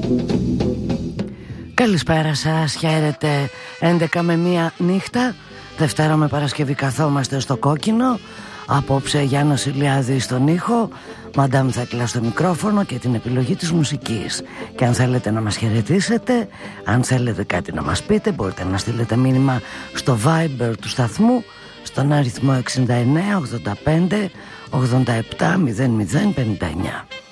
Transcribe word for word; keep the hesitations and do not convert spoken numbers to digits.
Καλησπέρα σας, χαίρετε. Έντεκα με μία νύχτα, Δευτέρα με Παρασκευή καθόμαστε στο κόκκινο. Απόψε Γιάννος Ηλιάδης στον ήχο, Μαντάμ Θέκλα στο μικρόφωνο και την επιλογή της μουσικής. Και αν θέλετε να μας χαιρετήσετε, αν θέλετε κάτι να μας πείτε, μπορείτε να στείλετε μήνυμα στο Viber του σταθμού στον αριθμό εξήντα εννέα ογδόντα πέντε ογδόντα επτά μηδέν μηδέν πενήντα εννέα.